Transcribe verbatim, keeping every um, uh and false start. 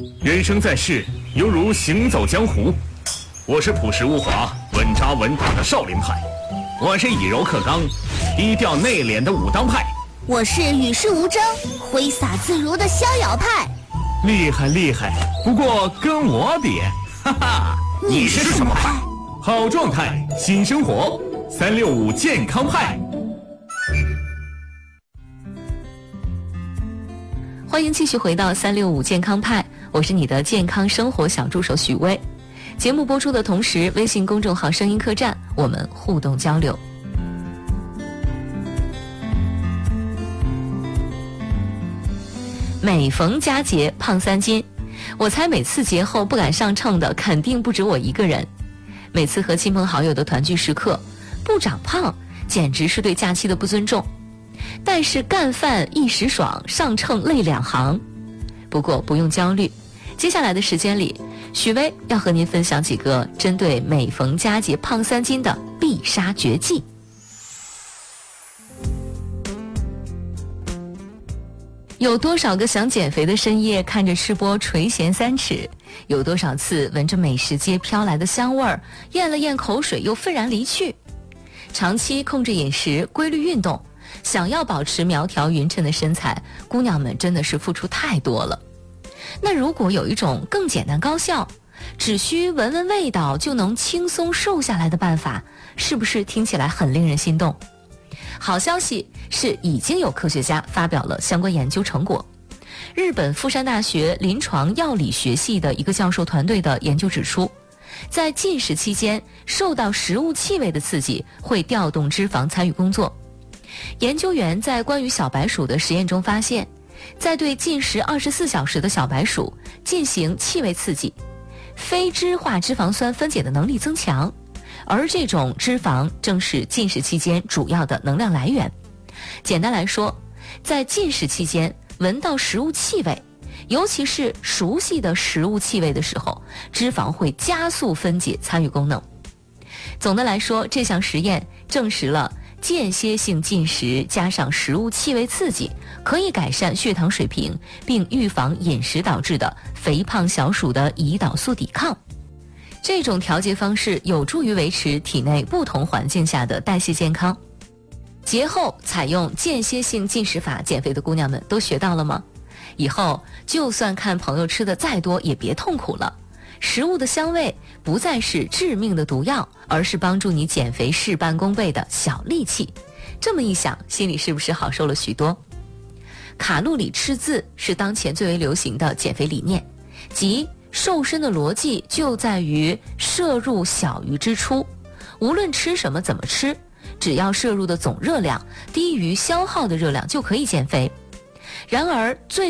人生在世，犹如行走江湖。我是朴实无华、稳扎稳打的少林派，我是以柔克刚、低调内敛的武当派， 我是与世无争、挥洒自如的逍遥派。 厉害厉害，不过跟我比，哈哈， 你是什么派？ 好状态，新生活，三六五健康派。 欢迎继续回到三六五健康派，我是你的健康生活小助手许巍。节目播出的同时，微信公众号声音客栈我们互动交流。每逢佳节胖三斤，我猜每次节后不敢上秤的肯定不止我一个人。每次和亲朋好友的团聚时刻，不长胖简直是对假期的不尊重。但是干饭一时爽，上秤泪两行。不过不用焦虑，接下来的时间里，许巍要和您分享几个针对每逢佳节胖三斤的必杀绝技。有多少个想减肥的深夜看着吃播垂涎三尺，有多少次闻着美食街飘来的香味儿，咽了咽口水又愤然离去。长期控制饮食，规律运动，想要保持苗条匀称的身材，姑娘们真的是付出太多了。那如果有一种更简单高效，只需闻闻味道就能轻松瘦下来的办法，是不是听起来很令人心动？好消息是，已经有科学家发表了相关研究成果。日本富山大学临床药理学系的一个教授团队的研究指出，在进食期间受到食物气味的刺激会调动脂肪参与工作。研究员在关于小白鼠的实验中发现，在对进食二十四小时的小白鼠进行气味刺激，非脂化脂肪酸分解的能力增强，而这种脂肪正是进食期间主要的能量来源。简单来说，在进食期间闻到食物气味，尤其是熟悉的食物气味的时候，脂肪会加速分解参与功能。总的来说，这项实验证实了间歇性进食加上食物气味刺激，可以改善血糖水平，并预防饮食导致的肥胖小鼠的胰岛素抵抗。这种调节方式有助于维持体内不同环境下的代谢健康。节后采用间歇性进食法减肥的姑娘们都学到了吗？以后就算看朋友吃的再多也别痛苦了，食物的香味不再是致命的毒药，而是帮助你减肥事半功倍的小利器。这么一想，心里是不是好受了许多？卡路里赤字是当前最为流行的减肥理念，即瘦身的逻辑就在于摄入小于支出，无论吃什么怎么吃，只要摄入的总热量低于消耗的热量就可以减肥。然而最